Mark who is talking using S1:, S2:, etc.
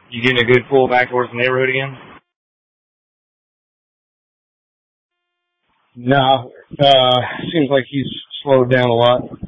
S1: You getting a good pull back towards the neighborhood again?
S2: No, seems like he's slowed down a lot.